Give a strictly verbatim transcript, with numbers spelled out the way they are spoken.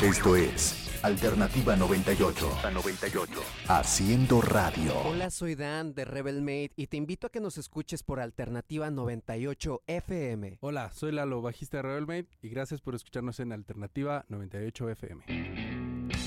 Esto es Alternativa noventa y ocho. A noventa y ocho. Haciendo radio. Hola, soy Dan de Rebel Mate y te invito a que nos escuches por Alternativa noventa y ocho F M. Hola, soy Lalo, bajista de Rebel Mate, y gracias por escucharnos en Alternativa noventa y ocho F M.